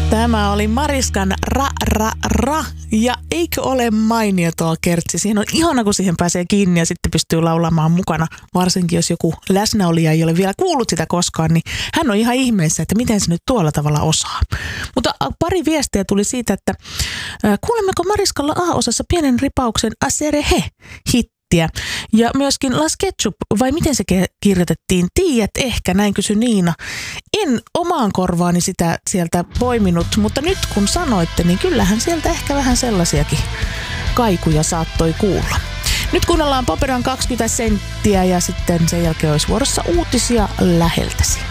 Tämä oli Mariskan Ra Ra Ra. Ja eikö ole mainio tuo kertsi? Siinä on ihana, kun siihen pääsee kiinni ja sitten pystyy laulamaan mukana. Varsinkin jos joku läsnäolija ei ole vielä kuullut sitä koskaan, niin hän on ihan ihmeessä, että miten se nyt tuolla tavalla osaa. Mutta pari viestiä tuli siitä, että kuulemmeko Mariskalla A-osassa pienen ripauksen Aserehe hit. Ja myöskin Las Ketchup, vai miten se kirjoitettiin? Tiedät ehkä, näin kysyi Niina. En omaan korvaani sitä sieltä poiminut, mutta nyt kun sanoitte, niin kyllähän sieltä ehkä vähän sellaisiakin kaikuja saattoi kuulla. Nyt kuunnellaan Popedan 20 senttiä ja sitten sen jälkeen olisi vuorossa uutisia läheltäsi.